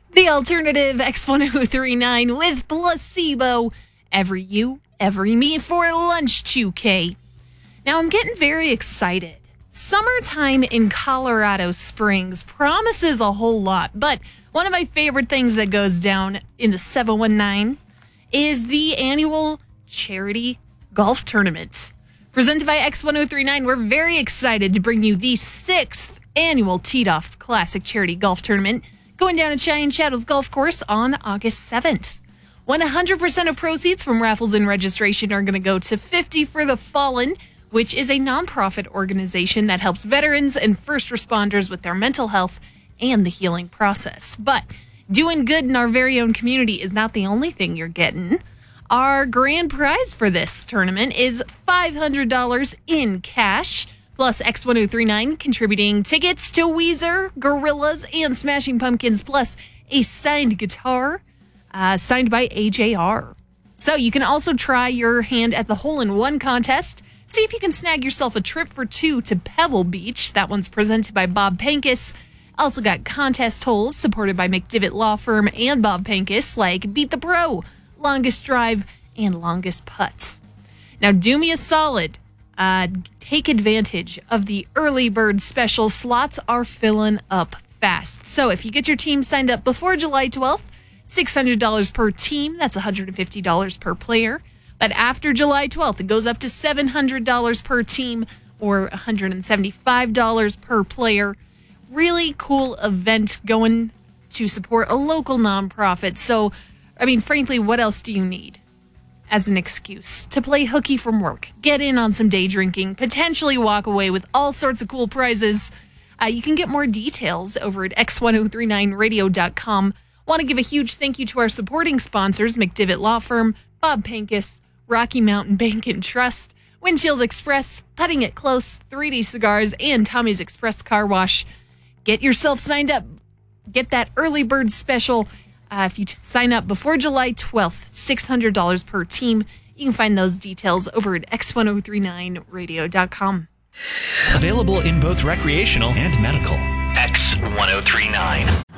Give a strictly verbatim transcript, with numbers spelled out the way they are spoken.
The alternative X ten thirty-nine with Placebo. Every you, every me for lunch two K. Now I'm getting very excited. Summertime in Colorado Springs promises a whole lot, but one of my favorite things that goes down in the seven one nine is the annual charity golf tournament. Presented by X ten thirty-nine, we're very excited to bring you the sixth annual Teed Off Classic Charity Golf Tournament going down at Cheyenne Shadows Golf Course on August seventh. one hundred percent of proceeds from raffles and registration are going to go to fifty for the Fallen, which is a nonprofit organization that helps veterans and first responders with their mental health and the healing process. But doing good in our very own community is not the only thing you're getting. Our grand prize for this tournament is five hundred dollars in cash, plus X ten thirty-nine contributing tickets to Weezer, Gorillaz, and Smashing Pumpkins, plus a signed guitar uh, signed by A J R. So you can also try your hand at the hole-in-one contest. See if you can snag yourself a trip for two to Pebble Beach. That one's presented by Bob Pincus. Also got contest holes supported by McDivitt Law Firm and Bob Pincus, like Beat the Pro, Longest Drive, and Longest Putt. Now do me a solid. Uh, take advantage of the early bird special. Slots are filling up fast. So if you get your team signed up before July twelfth, six hundred dollars per team. That's one hundred fifty dollars per player. But after July twelfth, it goes up to seven hundred dollars per team or one hundred seventy-five dollars per player. Really cool event going to support a local nonprofit. So, I mean, frankly, what else do you need as an excuse to play hooky from work, get in on some day drinking, potentially walk away with all sorts of cool prizes? Uh, you can get more details over at X ten thirty-nine radio dot com. Want to give a huge thank you to our supporting sponsors, McDivitt Law Firm, Bob Pincus, Rocky Mountain Bank and Trust, Windshield Express, Putting It Close, three D Cigars, and Tommy's Express Car Wash. Get yourself signed up. Get that early bird special. Uh, if you t- sign up before July twelfth, six hundred dollars per team. You can find those details over at X ten thirty-nine radio dot com. Available in both recreational and medical. X ten thirty-nine.